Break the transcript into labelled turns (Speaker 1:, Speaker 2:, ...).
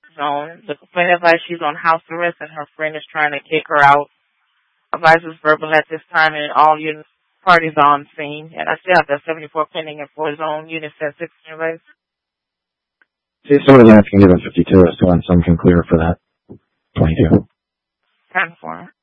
Speaker 1: zone. The complainant advised she's on house arrest and her friend is trying to kick her out. Advice was verbal at this time and all unit parties on scene. And I still have that 74 pending in 4 zone, unit 16 advice.
Speaker 2: See, somebody else can give him 52 as to when some can clear for that 22.
Speaker 1: 10-4.